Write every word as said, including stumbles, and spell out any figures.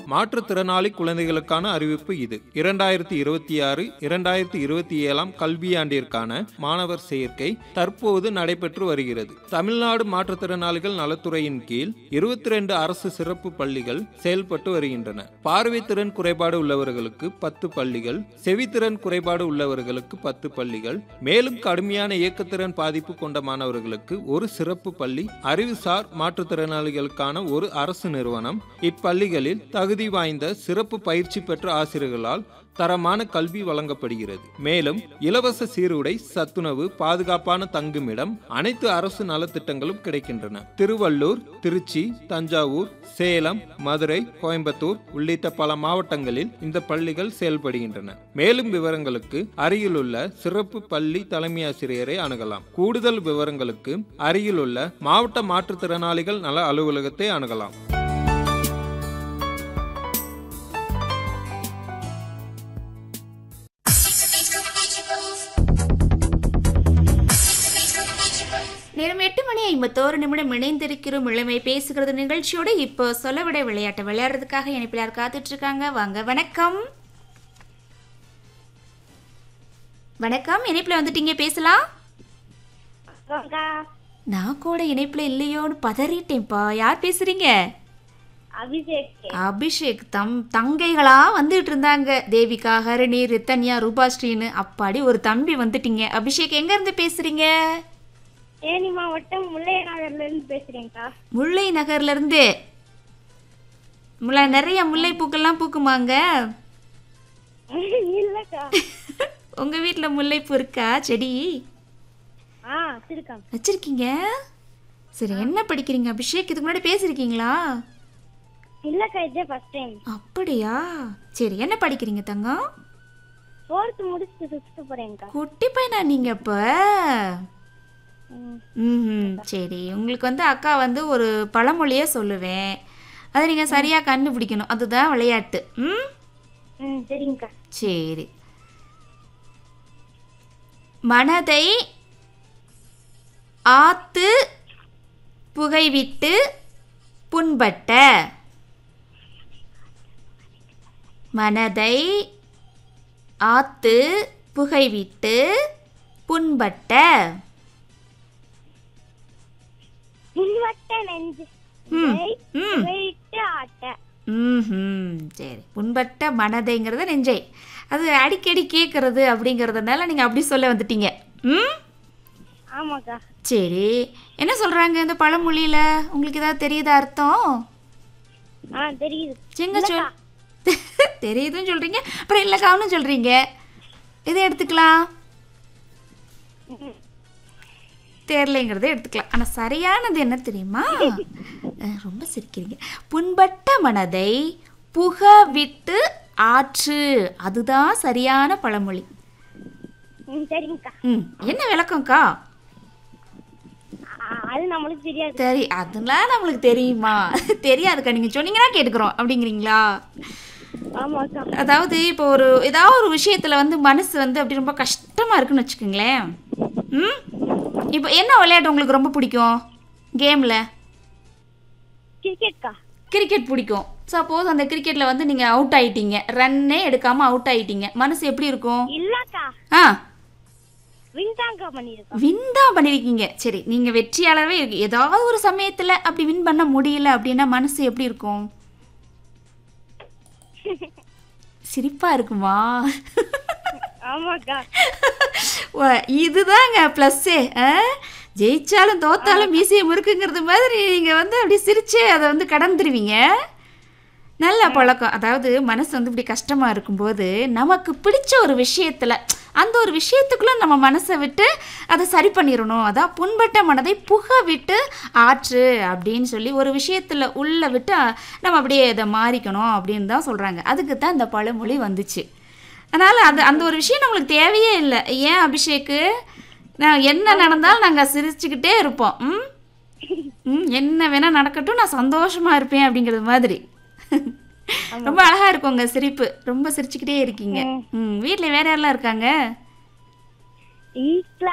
மாற்றுத்திறனாளி குழந்தைகளுக்கான அறிவிப்பு இது. இரண்டாயிரத்தி இருபத்தி ஆறு இரண்டாயிரத்தி இருபத்தி ஏழாம் கல்வியாண்டிற்கான மாணவர் சேர்க்கை தற்போது நடைபெற்று வருகிறது. தமிழ்நாடு மாற்றுத்திறனாளிகள் நலத்துறையின் கீழ் இருபத்தி இரண்டு அரசு சிறப்பு பள்ளிகள் செயல்பட்டு வருகின்றன. பார்வைத்திறன் குறைபாடு உள்ளவர்களுக்கு பத்து பள்ளிகள், செவித்திறன் குறைபாடு உள்ளவர்களுக்கு பத்து பள்ளிகள், மேலும் கடுமையான இயக்கத்திறன் பாதிப்பு கொண்ட மாணவர்களுக்கு ஒரு சிறப்பு பள்ளி, அறிவுசார் மாற்றுத்திறனாளிகளுக்கான ஒரு அரசு நிறுவனம். இப்பள்ளிகளில் தகுதி வாய்ந்த சிறப்பு பயிற்சி பெற்ற ஆசிரியர்களால் தரமான கல்வி வழங்கப்படுகிறது. மேலும் இலவச சீருடை, சத்துணவு, பாதுகாப்பான தங்குமிடம், அனைத்து அரசு நலத்திட்டங்களும் கிடைக்கின்றன. திருவள்ளூர், திருச்சி, தஞ்சாவூர், சேலம், மதுரை, கோயம்புத்தூர் உள்ளிட்ட பல மாவட்டங்களில் இந்த பள்ளிகள் செயல்படுகின்றன. மேலும் விவரங்களுக்கு அருகிலுள்ள சிறப்பு பள்ளி தலைமை ஆசிரியரை அணுகலாம். கூடுதல் விவரங்களுக்கு அருகிலுள்ள மாவட்ட மாற்றுத்திறனாளிகள் நல அலுவலகத்தை அணுகலாம். நேரம் எட்டு மணி ஐம்பத்தோரு நிமிடம் இணைந்திருக்கிறோம் இளமை பேசுகிறது நிகழ்ச்சியோட. இப்போ சொல்லவிட விளையாட்டை விளையாடுறதுக்காக இணைப்பில் யார் காத்துட்டு இருக்காங்க? வாங்க. வணக்கம். வணக்கம், இணைப்பில் வந்துட்டீங்க, பேசலாம். நான் கூட இணைப்பில் இல்லையோன்னு பதறிட்டேன்ப்பா. யார் பேசுறீங்க? அபிஷேக். அபிஷேக் தம் தங்கைகளா வந்துட்டு இருந்தாங்க. தேவிகா, ஹரிணி, ரித்தன்யா, ரூபாஸ்ரீன்னு. அப்பாடி ஒரு தம்பி வந்துட்டீங்க. அபிஷேக் எங்க இருந்து பேசுறீங்க? தேனி மாவட்டம் முல்லை நகர்ல இருந்து பேசுறேன்க்கா. முல்லை நகர்ல இருந்து. முல்லை நிறைய முல்லை பூக்கள்லாம் பூக்குமாங்க? இல்லக்கா. உங்க வீட்டுல முல்லைப்பூ இருக்கா செடி? ஆ, இருக்கா. வச்சிருக்கீங்க? சரி, என்ன படிக்கிறீங்க அபிஷேக்? இதுக்கு முன்னாடி பேசிருக்கீங்களா? இல்லக்கா, இதே ஃபர்ஸ்ட் டைம். அப்படியா? சரி, என்ன படிக்கிறீங்க தங்கம்? ஃபோர்த் முடிச்சு ஃபிஃப்த் போறேன்க்கா. குட்டி பையனா நீங்க அப்ப? ம், சரி. உங்களுக்கு வந்து அக்கா வந்து ஒரு பழமொழியே சொல்லுவேன், அதை நீங்கள் சரியாக கண்டுபிடிக்கணும். அதுதான் விளையாட்டு. ம் ம் சரிங்கக்கா. சரி. மனதை ஆத்து புகைவிட்டு புண்பட்ட. மனதை ஆத்து புகைவிட்டு புண்பட்ட. புண்பட்ட நெஞ்சு ஆட்ட. ம், சரி. புண்பட்ட மனதைங்கிறது நெஞ்சை, அது அடிக்கடி கேட்கறது அப்படிங்கிறதுனால நீங்கள் அப்படி சொல்ல வந்துட்டீங்க. ம் ஆமாக்கா. சரி, என்ன சொல்கிறாங்க இந்த பழமொழியில்? உங்களுக்கு ஏதாவது தெரியுதா அர்த்தம்? ஆ, தெரியுது. செங்க சொல். தெரியுதுன்னு சொல்கிறீங்க, அப்புறம் இல்லைக்கான்னு சொல்கிறீங்க. இதை எடுத்துக்கலாம், தெரியலைங்கிறத எடுத்துக்கலாம். ஆனால் சரியானது என்ன தெரியுமா? ரொம்ப சிரிக்கிறீங்க. புண்பட்ட மனதை புக விட்டு ஆற்று, அதுதான் சரியான பழமொழி. சரிங்கக்கா. ம் என்ன விளக்கம்க்கா? அது நம்மளுக்கு தெரியாது. சரி, அதெல்லாம் நம்மளுக்கு தெரியுமா? தெரியாதுக்கா, நீங்கள் சொன்னீங்கன்னா கேட்டுக்கிறோம் அப்படிங்கிறீங்களா? ஆமாக்கா. அதாவது இப்போ ஒரு ஏதாவது ஒரு விஷயத்தில் வந்து மனசு வந்து அப்படி ரொம்ப கஷ்டமாக இருக்குன்னு வச்சுக்கோங்களேன். ம் இப்போ என்ன விளையாட்டு உங்களுக்கு ரொம்ப பிடிக்கும் கேமில்? கிரிக்கெட்க்கா. கிரிக்கெட் பிடிக்கும். சப்போஸ் அந்த கிரிக்கெட்டில் வந்து நீங்கள் அவுட் ஆகிட்டீங்க, ரன்னே எடுக்காமல் அவுட் ஆகிட்டீங்க, மனசு எப்படி இருக்கும்? இல்லக்கா, ஆ வின் தான்க்கா பண்ணிருக்கோம். வின் தான் பண்ணியிருக்கீங்க. சரி, நீங்கள் வெற்றியாளரவே இருக்கு. ஏதாவது ஒரு சமயத்தில் அப்படி வின் பண்ண முடியல அப்படின்னா மனசு எப்படி இருக்கும்? சிரிப்பா இருக்குமா? ஆமாக்கா. இதுதாங்க ப்ளஸ்ஸே. ஜெயிச்சாலும் தோத்தாலும் மீசையை முறுக்குங்கிறது மாதிரி நீங்கள் வந்து அப்படி சிரிச்சு அதை வந்து கடந்துருவீங்க. நல்ல பழக்கம். அதாவது மனசு வந்து இப்படி கஷ்டமாக இருக்கும்போது நமக்கு பிடிச்ச ஒரு விஷயத்தில், அந்த ஒரு விஷயத்துக்குள்ளே நம்ம மனசை விட்டு அதை சரி பண்ணிடணும். அதான் புண்பட்ட மனதை புக விட்டு ஆற்று அப்படின்னு சொல்லி ஒரு விஷயத்தில் உள்ளே விட்டு நம்ம அப்படியே இதை மாறிக்கணும் அப்படின்னு தான் சொல்கிறாங்க. அதுக்கு தான் இந்த பழமொழி வந்துச்சு. அதனால் அது அந்த ஒரு விஷயம் நம்மளுக்கு தேவையே இல்லை. ஏன் அபிஷேக்கு? நான் என்ன நடந்தாலும் நாங்கள் சிரிச்சுக்கிட்டே இருப்போம். ம் ம் என்ன வேணால் நடக்கட்டும், நான் சந்தோஷமாக இருப்பேன் அப்படிங்கிறது மாதிரி. ரொம்ப அழகா இருக்கும் உங்க சிரிப்பு. ரொம்ப சிரிச்சுக்கிட்டே இருக்கீங்க. ம் வீட்டில் வேற யாரெல்லாம் இருக்காங்க?